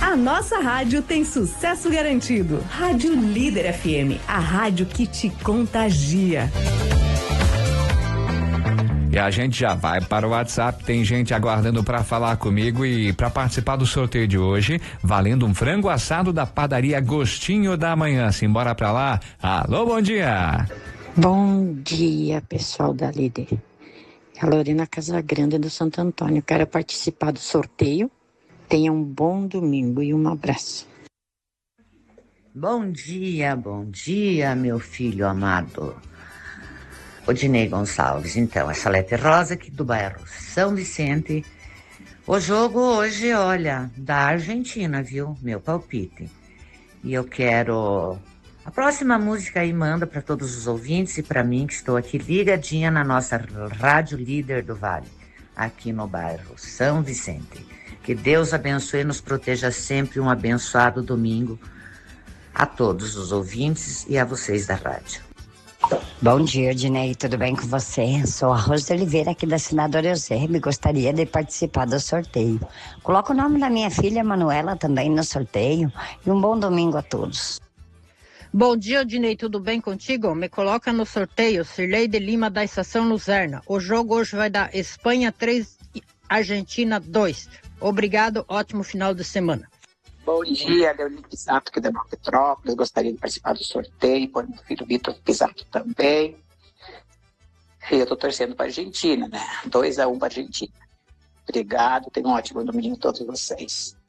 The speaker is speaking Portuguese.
A nossa rádio tem sucesso garantido. Rádio Líder FM, a rádio que te contagia. E a gente já vai para o WhatsApp, tem gente aguardando para falar comigo e para participar do sorteio de hoje, valendo um frango assado da padaria Gostinho da Manhã. Simbora pra lá. Alô, bom dia. Bom dia, pessoal da Líder. A Lorena Casagrande do Santo Antônio. Quero participar do sorteio. Tenha um bom domingo e um abraço. Bom dia, meu filho amado. Odinei Gonçalves, então, é Salete Rosa aqui do bairro São Vicente. O jogo hoje, olha, da Argentina, viu? Meu palpite. E eu quero... A próxima música aí manda para todos os ouvintes e para mim, que estou aqui ligadinha na nossa Rádio Líder do Vale, aqui no bairro São Vicente. Que Deus abençoe e nos proteja sempre. Um abençoado domingo a todos os ouvintes e a vocês da rádio. Bom dia, Dinei, tudo bem com você? Sou a Rosa de Oliveira, aqui da Senadora Eusébio, gostaria de participar do sorteio. Coloca o nome da minha filha, Manuela, também no sorteio, e um bom domingo a todos. Bom dia, Dinei, tudo bem contigo? Me coloca no sorteio, Cirlei de Lima, da Estação Luzerna. O jogo hoje vai dar Espanha 3, Argentina 2. Obrigado, ótimo final de semana. Bom dia, Leonir Pisato, que é da Petrópolis. Gostaria de participar do sorteio, por meu filho Vitor Pisato também. E eu tô torcendo para a Argentina, né? 2-1 para a Argentina. Obrigado, tenham um ótimo domingo a todos vocês.